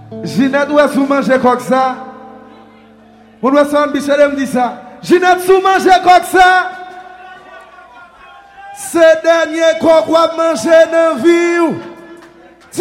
Ginette, où est-ce que vous mangez comme ça? Mon doigt Michel me dit ça. Ginette, sous manger comme ça? Ce dernier qu'on va manger dans la vie.